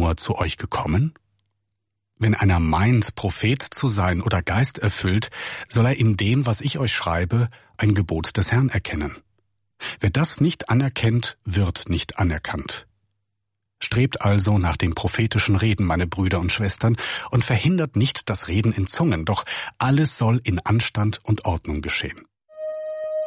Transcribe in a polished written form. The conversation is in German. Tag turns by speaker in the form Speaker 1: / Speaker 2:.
Speaker 1: nur zu euch gekommen? Wenn einer meint, Prophet zu sein oder geisterfüllt, soll er in dem, was ich euch schreibe, ein Gebot des Herrn erkennen. Wer das nicht anerkennt, wird nicht anerkannt. Strebt also nach dem prophetischen Reden, meine Brüder und Schwestern, und verhindert nicht das Reden in Zungen, doch alles soll in Anstand und Ordnung geschehen.